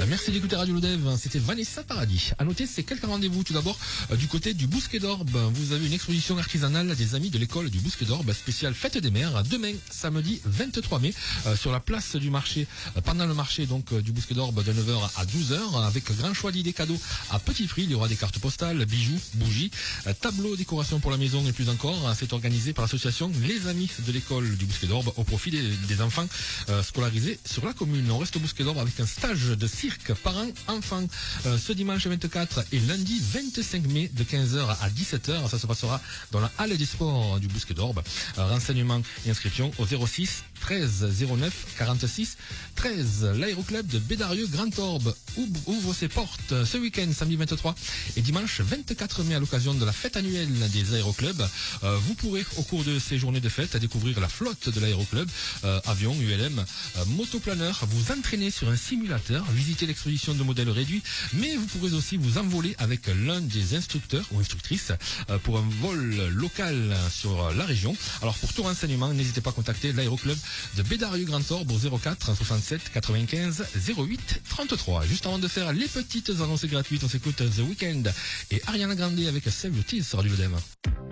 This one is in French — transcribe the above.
Merci d'écouter Radio Lodev, c'était Vanessa Paradis. À noter, c'est quelques rendez-vous. Tout d'abord, du côté du Bousquet d'Orbe, vous avez une exposition artisanale des amis de l'école du Bousquet d'Orbe, spéciale Fête des Mères, demain, samedi 23 mai, sur la place du marché, pendant le marché donc du Bousquet d'Orbe de 9h à 12h, avec grand choix d'idées cadeaux à petit prix. Il y aura des cartes postales, bijoux, bougies, tableaux, décorations pour la maison et plus encore. C'est organisé par l'association Les Amis de l'école du Bousquet d'Orbe au profit des enfants scolarisés sur la commune. On reste au Bousquet d'Orbe avec un stage de cirque parents-enfants ce dimanche 24 et lundi 25 mai de 15h à 17h. Ça se passera dans la halle des sports du Bousquet d'Orbe. Renseignements et inscriptions au 06 13 09 46 13. L'aéroclub de Bédarieux Grand Orbe ouvre ses portes ce week-end, samedi 23 et dimanche 24 mai à l'occasion de la fête annuelle des aéroclubs. Vous pourrez au cours de ces journées de fête découvrir la flotte de l'aéroclub, avion, ULM, motoplaneur, vous entraîner sur un simulateur, visiter l'exposition de modèles réduits, mais vous pourrez aussi vous envoler avec l'un des instructeurs ou instructrices pour un vol local sur la région. Alors pour tout renseignement, n'hésitez pas à contacter l'aéroclub de Bédarieux Grand Orbe au 04 67 95 08 33. Juste avant de faire les petites annonces gratuites, on s'écoute The Weeknd et Ariana Grande avec Save Your Tears sur du Lodev.